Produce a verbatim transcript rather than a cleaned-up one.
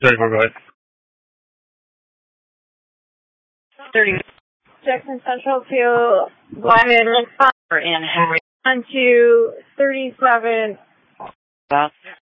thirty-four, go ahead. thirty. Jackson Central to Lyman and Henry. On to thirty-seven.